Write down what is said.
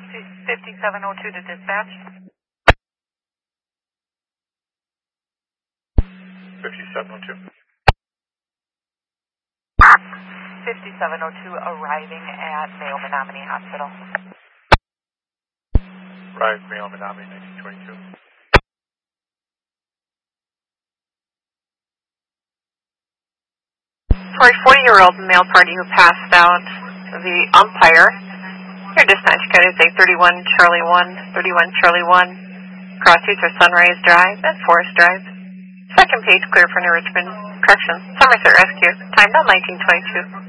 5702 to dispatch. 5702. 5702 arriving at Mayo Menominee Hospital. Arrive Mayo Menominee 1922. For a 40-year-old male party who passed out, the umpire, your dispatch code is 831 Charlie 1, 31 Charlie 1. Cross streets are Sunrise Drive and Forest Drive. Second page clear for New Richmond. Correction, Somerset Rescue. Time now 1922.